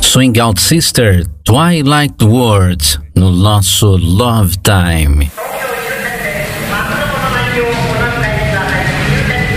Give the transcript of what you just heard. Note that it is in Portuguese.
Swing Out Sister, Twilight World, no nosso Love Time.